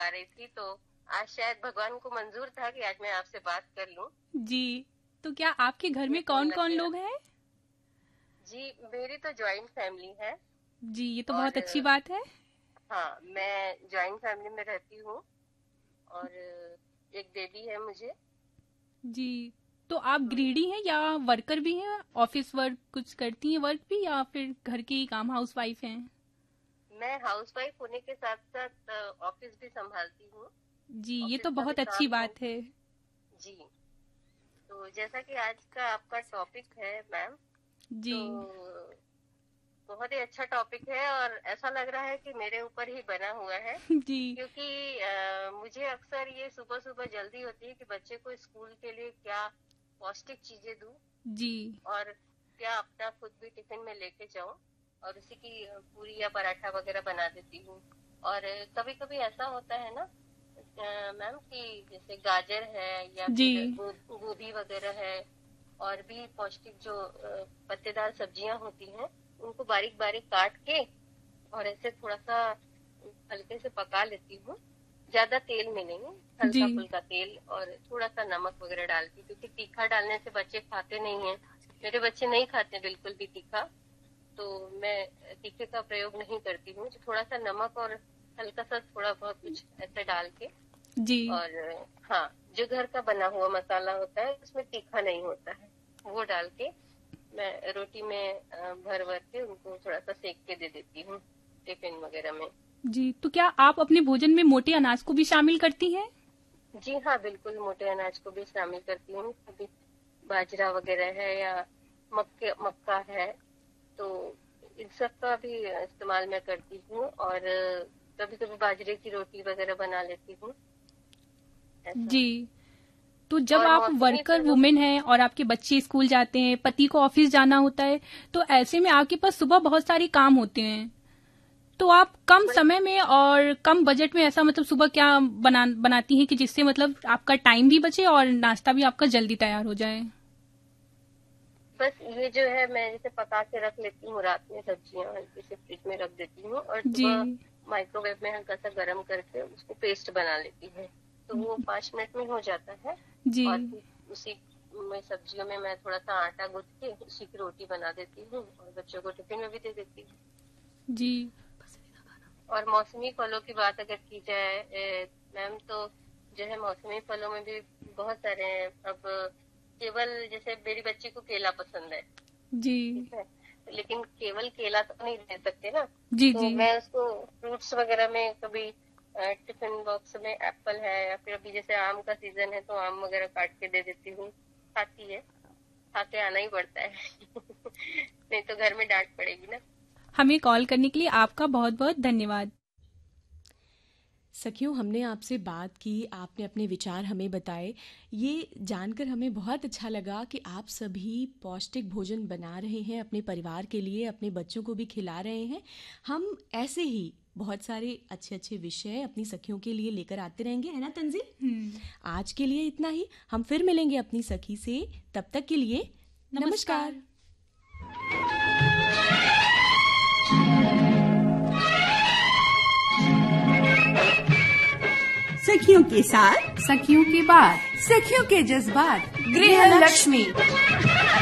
आ रही थी, तो आज शायद भगवान को मंजूर था कि आज मैं आपसे बात कर लूं। जी, तो क्या आपके घर में कौन कौन लोग हैं? जी, मेरी तो ज्वाइंट फैमिली है। जी, ये तो बहुत और अच्छी बात है। हाँ, मैं ज्वाइंट फैमिली में रहती हूँ और एक बेबी है मुझे। जी, तो आप गृहिणी हैं या वर्कर भी हैं? ऑफिस वर्क कुछ करती हैं, वर्क भी, या फिर घर के ही काम, हाउस वाइफ हैं? मैं हाउसवाइफ होने के साथ साथ ऑफिस भी संभालती हूँ। जी, ये ऑफिस तो का भी बहुत अच्छी काम है। बात है। जी, तो जैसा कि आज का आपका टॉपिक है मैम, जी। तो बहुत ही अच्छा टॉपिक है और ऐसा लग रहा है कि मेरे ऊपर ही बना हुआ है। जी। क्योंकि मुझे अक्सर ये सुबह सुबह जल्दी होती है कि बच्चे को स्कूल के लिए क्या पौष्टिक चीजें दूं जी। और क्या अपना खुद भी टिफिन में लेके जाऊं, और उसी की पूरी या पराठा वगैरह बना देती हूँ। और कभी कभी ऐसा होता है ना मैम कि जैसे गाजर है या जी। फिर गोभी वगैरह है, और भी पौष्टिक जो पत्तेदार सब्जियां होती हैं, उनको बारीक बारीक काट के और ऐसे थोड़ा सा हल्के से पका लेती हूँ। ज्यादा तेल में नहीं, जी। हल्का फुल्का तेल और थोड़ा सा नमक वगैरह डाल के, क्योंकि तीखा डालने से बच्चे खाते नहीं हैं। मेरे बच्चे नहीं खाते बिल्कुल भी तीखा, तो मैं तीखे का प्रयोग नहीं करती हूँ। थोड़ा सा नमक और हल्का सा थोड़ा बहुत कुछ ऐसे डाल के, जी। और हाँ, जो घर का बना हुआ मसाला होता है उसमें तीखा नहीं होता है, वो डाल के मैं रोटी में भर भर के उनको थोड़ा सा सेक के दे देती हूँ टिफिन वगैरह में। जी, तो क्या आप अपने भोजन में मोटे अनाज को भी शामिल करती हैं? जी हाँ, बिल्कुल मोटे अनाज को भी शामिल करती हूँ। कभी बाजरा वगैरह है या मक्का है, तो इन सब का भी इस्तेमाल मैं करती हूँ। और कभी कभी बाजरे की रोटी वगैरह बना लेती हूँ ऐसा। जी, तो जब और आप मौसमी वर्कर फलों, वुमेन हैं और आपके बच्चे स्कूल जाते हैं, पति को ऑफिस जाना होता है, तो ऐसे में आपके पास सुबह बहुत सारे काम होते हैं, तो आप कम समय में और कम बजट में ऐसा मतलब सुबह क्या बनाती हैं कि जिससे मतलब आपका टाइम भी बचे और नाश्ता भी आपका जल्दी तैयार हो जाए? बस ये जो है, मैं जैसे पका के रख लेती हूँ रात में, सब्जियां हल्की से फ्रिज में रख देती हूँ और जी। सुबह माइक्रोवेव में हल्का सा गर्म करके उसको पेस्ट बना लेती हूँ, तो वो 5 मिनट में हो जाता है। जी। और उसी में सब्जियों में मैं थोड़ा सा आटा गूंथ के उसी की रोटी बना देती हूँ और बच्चों को टिफिन में भी दे देती हूँ। जी। और मौसमी फलों की बात अगर की जाए मैम, तो जो है मौसमी फलों में भी बहुत सारे हैं। अब केवल जैसे मेरी बच्ची को केला पसंद है, जी। ठीक है, लेकिन केवल केला तो नहीं दे सकते ना। जी। तो जी। मैं उसको फ्रूट्स वगैरह में कभी टिफिन बॉक्स में एप्पल है, या फिर अभी जैसे आम का सीजन है तो आम वगैरह काट के दे देती हूँ। खाती है, खा के आना ही पड़ता है नहीं तो घर में डांट पड़ेगी ना। हमें कॉल करने के लिए आपका बहुत बहुत धन्यवाद। सखियों, हमने आपसे बात की, आपने अपने विचार हमें बताए। ये जानकर हमें बहुत अच्छा लगा कि आप सभी पौष्टिक भोजन बना रहे हैं अपने परिवार के लिए, अपने बच्चों को भी खिला रहे हैं। हम ऐसे ही बहुत सारे अच्छे अच्छे विषय अपनी सखियों के लिए लेकर आते रहेंगे, है ना तंजील? आज के लिए इतना ही। हम फिर मिलेंगे अपनी सखी से, तब तक के लिए नमस्कार। सखियों के साथ, सखियों की बात, सखियों के जज्बात, गृह लक्ष्मी।